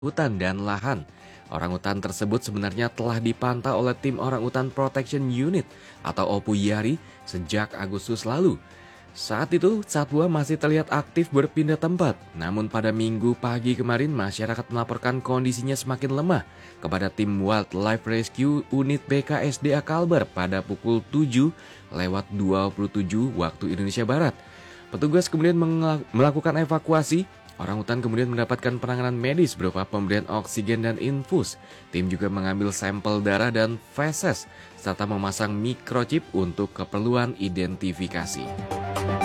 hutan dan lahan. Orangutan tersebut sebenarnya telah dipantau oleh tim Orangutan Protection Unit atau OPUYARI sejak Agustus lalu. Saat itu, satwa masih terlihat aktif berpindah tempat. Namun pada Minggu pagi kemarin, masyarakat melaporkan kondisinya semakin lemah kepada tim Wildlife Rescue Unit BKSDA Kalbar pada pukul 7:27 waktu Indonesia Barat. Petugas kemudian melakukan evakuasi. Orangutan kemudian mendapatkan penanganan medis berupa pemberian oksigen dan infus. Tim juga mengambil sampel darah dan feses serta memasang microchip untuk keperluan identifikasi.